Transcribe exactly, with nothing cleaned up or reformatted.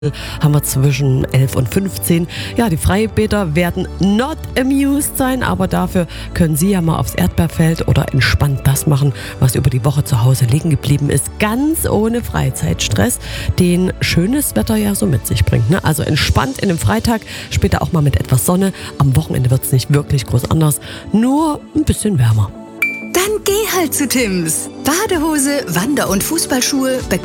Haben wir zwischen elf und fünfzehn. Ja, die Freibäder werden not amused sein, aber dafür können Sie ja mal aufs Erdbeerfeld oder entspannt das machen, was über die Woche zu Hause liegen geblieben ist. Ganz ohne Freizeitstress, den schönes Wetter ja so mit sich bringt. Ne? Also entspannt in dem Freitag, später auch mal mit etwas Sonne. Am Wochenende wird es nicht wirklich groß anders, nur ein bisschen wärmer. Dann geh halt zu Tim's. Badehose, Wander- und Fußballschuhe,